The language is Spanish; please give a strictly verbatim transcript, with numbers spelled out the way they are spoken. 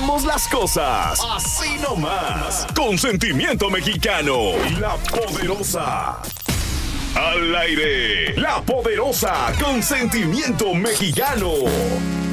hacemos las cosas así nomás, con sentimiento mexicano. La Poderosa. Al aire, La Poderosa con sentimiento mexicano.